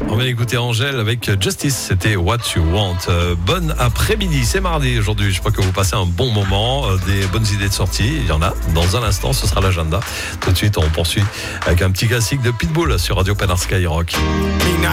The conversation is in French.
On va écouter Angèle avec Justice, c'était What You Want. Bon après-midi, c'est mardi aujourd'hui, je crois que vous passez un bon moment, des bonnes idées de sortie, il y en a. Dans un instant, ce sera l'agenda. Tout de suite, on poursuit avec un petit classique de Pitbull sur Radio Panard Skyrock.